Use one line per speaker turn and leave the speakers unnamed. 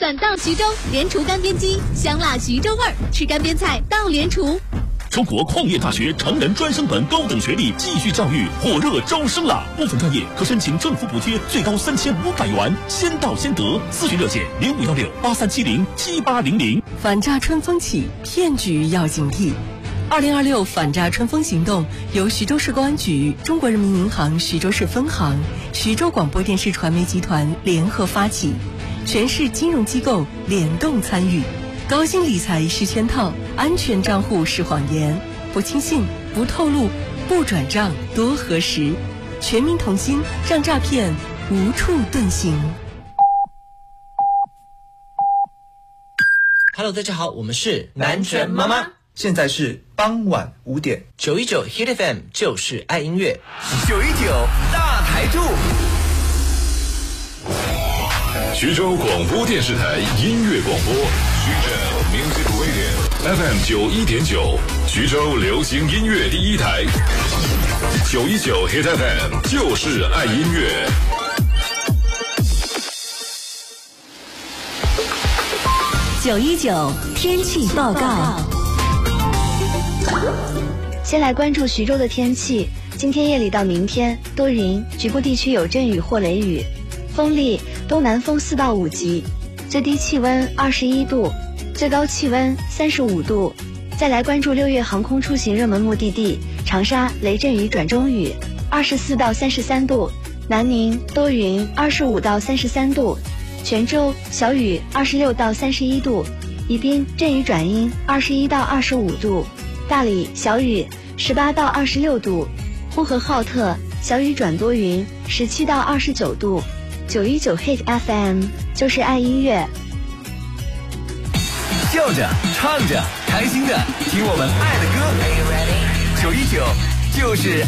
转到徐州，莲厨干煸鸡，香辣徐州味儿，吃干煸菜到莲厨。
中国矿业大学成人专升本高等学历继续教育火热招生了，部分专业可申请政府补贴，最高3500元，先到先得。咨询热线051683707800。
反诈春风起，骗局要警惕。2026反诈春风行动由徐州市公安局、中国人民银行徐州市分行、徐州广播电视传媒集团联合发起，全市金融机构联动参与。高薪理财是圈套，安全账户是谎言，不轻信，不透露，不转账，多核实。全民同心，让诈骗无处遁形。
Hello， 大家好，我们是南拳妈妈。
现在是傍晚5点
，919 Hit FM 就是爱音乐
，919大台柱。
徐州广播电视台音乐广播，徐州 Music Radio FM 91.9，徐州流行音乐第一台，919 Hit FM 就是爱音乐。
919天气报告。
先来关注徐州的天气，今天夜里到明天多云，局部地区有阵雨或雷雨，风力东南风4到5级，最低气温21度，最高气温35度。再来关注6月航空出行热门目的地，长沙雷阵雨转中雨，24到33度，南宁多云，25到33度，泉州小雨26到31度，宜宾阵雨转阴21到25度，大理小雨18到26度，呼和浩特小雨转多云17到29度。919 Hit FM 就是爱音乐，
叫着唱着开心的听我们爱的歌，919就是